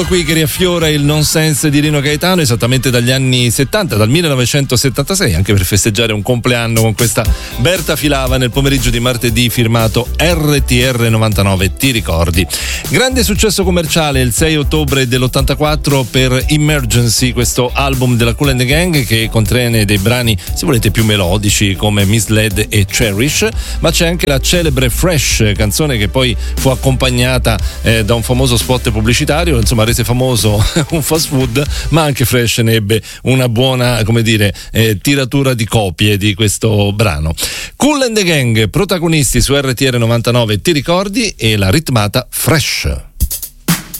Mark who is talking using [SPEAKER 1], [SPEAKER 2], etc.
[SPEAKER 1] Qui che riaffiora il nonsense di Rino Gaetano esattamente dagli anni 70, dal 1976, anche per festeggiare un compleanno con questa Berta Filava nel pomeriggio di martedì firmato RTR 99, ti ricordi? Grande successo commerciale il 6 ottobre dell'84 per Emergency, questo album della Kool and the Gang che contiene dei brani, se volete, più melodici come Misled e Cherish, ma c'è anche la celebre Fresh, canzone che poi fu accompagnata da un famoso spot pubblicitario, insomma rese famoso un fast food, ma anche Fresh ne ebbe una buona, come dire, tiratura di copie di questo brano. Kool and the Gang, protagonisti su RTR 99, ti ricordi, e la ritmata Fresh.